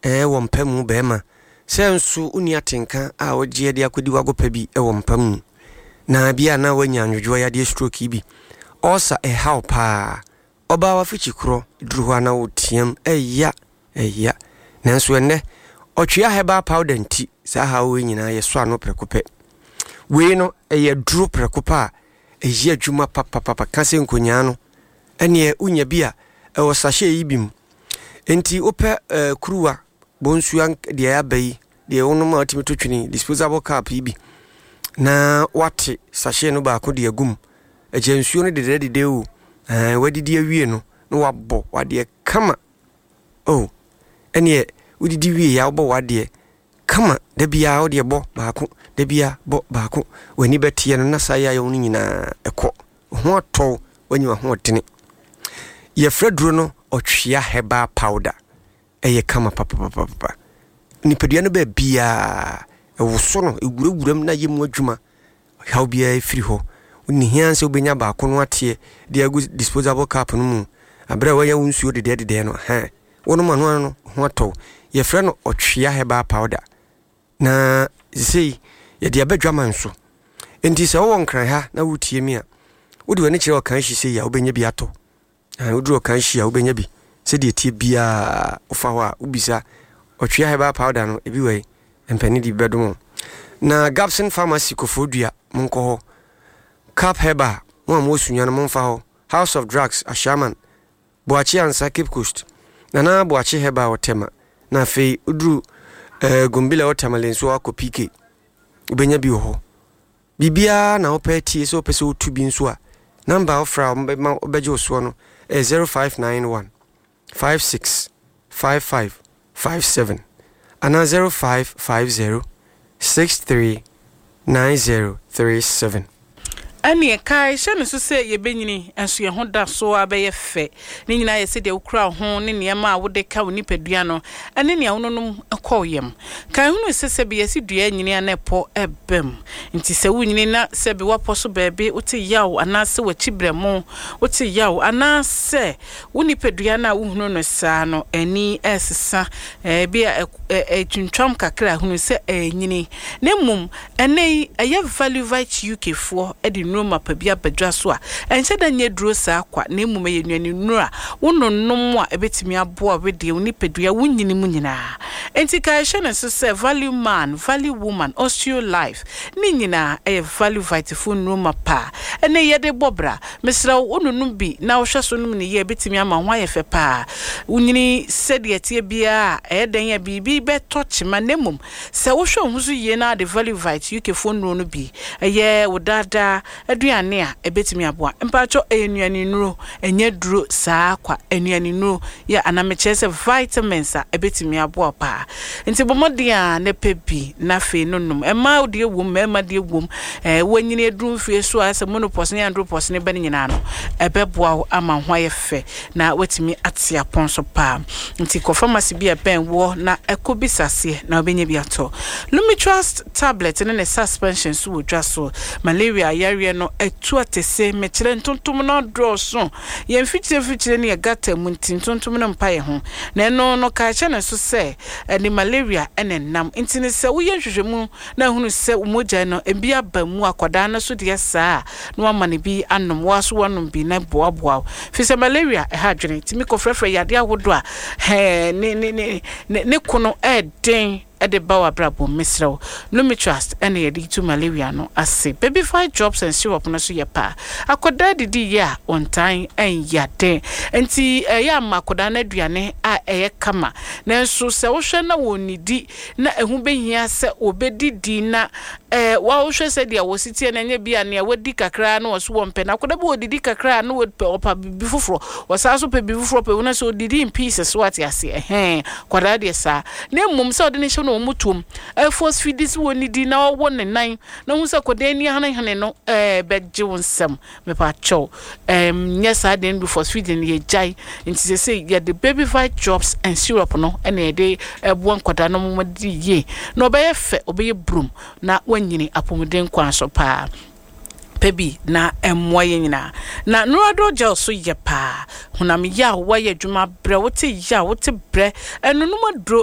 wompamu bema sensu uni atenka a ogie de akodi wagopa bi wompamu na bia na wanya anwodwo ya de stroke bi osa how pa oba wa fichi kro duru na wotiam eya nanso enne otwea heba powder nti sa ha wo nyina ye so ano prekope we no eye duru prekopa eyi adwuma papa kase nkonya no ene unya bia wo sahye yi bim enti ope kruwa bonsuan de abai de wonoma otimito twini disposable cup yi na wate sahye no ba ko de agum agensuo no de o wadidi awie no no wabɔ wade kama ene udidi wie ya wobɔ wade kama da bia wo de bɔ baako da bia bɔ baako wani betie no na saya ya wonu nyina ekɔ ho atɔ wanyi ho tene ye freduro no otwea heba powder eye kama papa nipadua no ba bia ewoso no ewurawuram na yemu adwuma haw bia efiri ho ni hianse obenya baako no ate de agu disposable cup no mu abra wanya wunsuo de no wono mano no ho atɔ ye frɛ no otwea heba powder na sei ye de abadwama nso enti sɛ wo nkran ha na wotie mi a wodi wani kyerɛ kan hyi sei ya obenya bi atɔ woduro kan hyi ya obenya bi sɛ de tie bia ofa ho a ubisa otwea heba powder no ebi wei empani di bedom na Gapson Pharmacy kofodua monko ho Cap Heba mo amosunya no monfa ho House of Drugs Ashaman Boachi Ansa Cape Coast na Boachi Heba Otema na fei udru Gumbila Otema lenso akopike ubenya bi ho bibia na opeti so pese otubi nso a number ofra obeje oso no 0591 56 55 57 ana 0550 63 9037 Ani kai hye so se ye benyini enso ye ho da so abeye fe ni nyina ye se de ukura ho ne niam a wode ka woni padua no ene ne awononum ekoyem kai hunu se be ye se dua nyini anepo ebem nti se wunyini na se be waposo baabi wote yaw ana se wachibremo wote yaw ana se woni padua na wuhunu no saa no ani esesa bia etwintwam kakra hunu se nyini ne mum ene eye value right UK for noma pabia badwa so a enche da nye duro saa kwa na emume ye nuani nura wononnom a ebetimi aboa wede oni padua wunyini mu nyina enti kai hye so se value man value woman osteo life ni nyina value vital noma pa ene ye de bobra mesra wononnom bi na wo hwe so num ne ye ebetimi ama ho ayefe pa wunyini sede tie bia den ya bibi beto chima nemum se wo hwe ho so ye na de value vital UK phone no bi ye wodada aduane a ebetimi aboa mpacho enuani nuro enye duro saa kwa enuani nuro ya anamechese vitamins a ebetimi aboa pa nti bomodi a ne pebi na fe nonum ema odi ewum ema de ewum wanyini edrum fie so ase monopause ne andropause ne bani nyina no ebeboa ama ho ayefe na wetimi atia ponso pa nti ko pharmacy bi ben wo na ekobisase na obenye bi ato Lumitrust tablet ne suspension so wodwa so malaria yare no etu atese mechire ntontom no droso ye mfichire ne gata munti ntontom no mpaye ho na no ka che ne so se ni malaria ene nam ntine se wo ye hwehwemu na hunu se umoja no ebia ba mu akoda na so de saa no amane bi anom waso wanom bi na boaboa fi se malaria ha dwene timi ko frefre yade awodo a ne kono den ede bawa brabo misraw Lumitrust ene yedi to malaria no ase baby 5 drops and syrup no so yepa akoda didi ya on time en yade enti ya makoda na aduane a eye kama na nso se wo hwe na wonidi na ehu behia se obedidi na wa wo hwe se dia wo sitie na nya bia na wadi kakra na wo so wompe na akoda be odidi kakra na wo opa bi foforo wo sa so pe bi foforo pe wona so odidi in pieces what ase kwada de sa na mum se odine hwe omutum force feedis woni di na wo ne nan na hu se kodani hane no beje wonsam me pa chow yes I didn't do force feeding ye jai nti se ye the baby 5 drops and syrup no ene de buon koda no mo di ye no be ye fe obeye brum na wanyini apomuden kwan so pa pebi na emwoye nyina na nurado gel so ye pa hunam ya wo ye dwuma bre wote ya wote bre enunuma dro